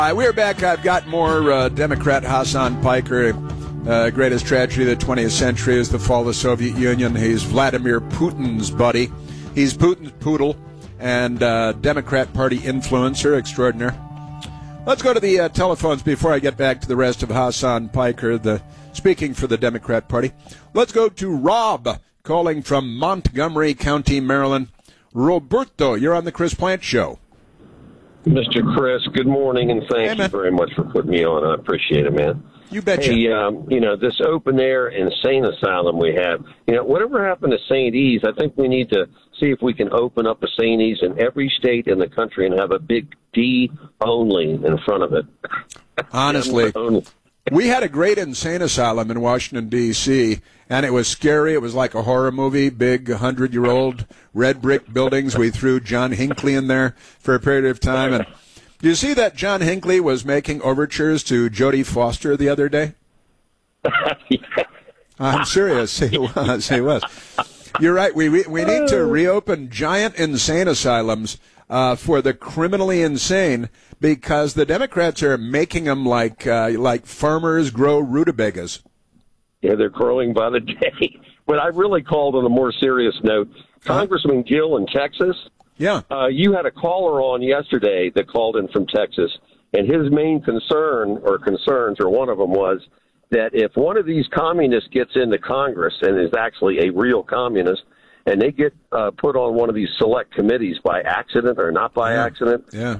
We're back. I've got more Democrat Hassan Piker. Greatest tragedy of the 20th century is the fall of the Soviet Union. He's Vladimir Putin's buddy. He's Putin's poodle and Democrat Party influencer extraordinaire. Let's go to the telephones before I get back to the rest of Hassan Piker, speaking for the Democrat Party. Let's go to Rob, calling from Montgomery County, Maryland. Roberto, you're on the Chris Plante Show. Mr. Chris, good morning, and thank you very much for putting me on. I appreciate it, man. You betcha. Hey, this open-air insane asylum we have, whatever happened to St. E's, I think we need to see if we can open up a St. E's in every state in the country and have a big D only in front of it. Honestly, we had a great insane asylum in Washington, D.C., and it was scary. It was like a horror movie, big 100-year-old red brick buildings. We threw John Hinckley in there for a period of time. And do you see that John Hinckley was making overtures to Jodie Foster the other day? Yeah. I'm serious. He was. You're right. We need to reopen giant insane asylums for the criminally insane, because the Democrats are making them like farmers grow rutabagas. Yeah, they're growing by the day. But I really called on a more serious note. Congressman Gill in Texas. Yeah. You had a caller on yesterday that called in from Texas, and his main concern or concerns, or one of them, was that if one of these communists gets into Congress and is actually a real communist, and they get put on one of these select committees by accident or not by accident,